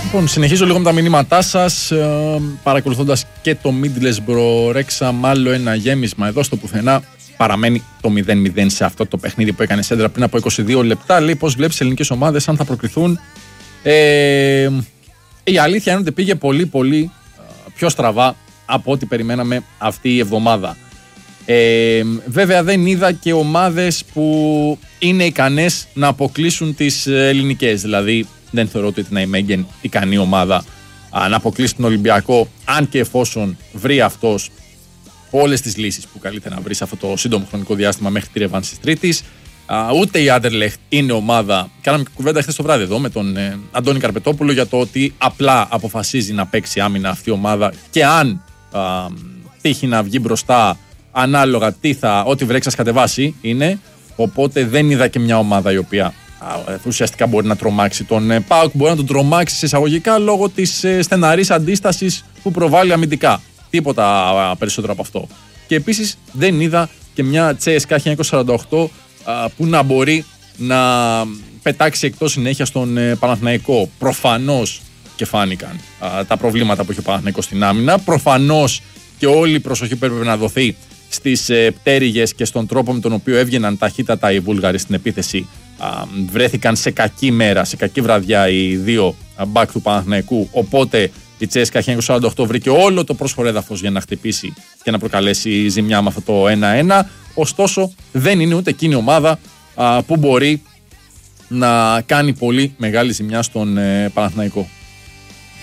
Λοιπόν, συνεχίζω λίγο με τα μηνύματά σας, παρακολουθώντας και το Middlesbrough Wrexham, άλλο ένα γέμισμα εδώ στο πουθενά. Παραμένει το 0-0 σε αυτό το παιχνίδι που έκανε σέντρα πριν από 22 λεπτά. Λέει πώς βλέπεις ελληνικές ομάδες, αν θα προκριθούν. Η αλήθεια είναι ότι πήγε πολύ πολύ πιο στραβά από ό,τι περιμέναμε αυτή η εβδομάδα. Βέβαια δεν είδα και ομάδες που είναι ικανές να αποκλείσουν τις ελληνικές. Δηλαδή δεν θεωρώ ότι είναι η Μέγγεν ικανή ομάδα να αποκλείσει τον Ολυμπιακό, αν και εφόσον βρει αυτός όλες τις λύσεις που καλείται να βρει σε αυτό το σύντομο χρονικό διάστημα μέχρι τη ρεβάνση της Τρίτης. Ούτε η Άντερλεχτ είναι ομάδα. Κάναμε κουβέντα χθες το βράδυ εδώ με τον Αντώνη Καρπετόπουλο για το ότι απλά αποφασίζει να παίξει άμυνα αυτή η ομάδα και αν τύχει να βγει μπροστά, ανάλογα ό,τι βρέξει κατεβάσει είναι. Οπότε δεν είδα και μια ομάδα η οποία ουσιαστικά μπορεί να τρομάξει τον ΠΑΟΚ, μπορεί να τον τρομάξει σε εισαγωγικά λόγω της στεναρής αντίστασης που προβάλλει αμυντικά. Τίποτα περισσότερο από αυτό. Και επίσης δεν είδα και μια CSKA 1948 που να μπορεί να πετάξει εκτός συνέχεια στον Παναθηναϊκό. Προφανώς και φάνηκαν τα προβλήματα που είχε ο Παναθηναϊκός στην άμυνα. Προφανώς και όλη η προσοχή που έπρεπε να δοθεί στις πτέρυγες και στον τρόπο με τον οποίο έβγαιναν ταχύτατα οι Βούλγαροι στην επίθεση. Βρέθηκαν σε κακή μέρα, σε κακή βραδιά οι δύο μπακ του Παναθηναϊκού. Οπότε η CSKA 1948 βρήκε όλο το πρόσφορο έδαφος για να χτυπήσει και να προκαλέσει ζημιά με αυτό το 1-1. Ωστόσο δεν είναι ούτε εκείνη η ομάδα που μπορεί να κάνει πολύ μεγάλη ζημιά στον Παναθηναϊκό.